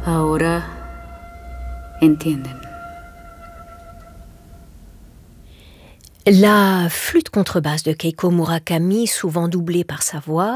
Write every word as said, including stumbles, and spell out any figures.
Ahora entienden. La flûte contrebasse de Keiko Murakami, souvent doublée par sa voix,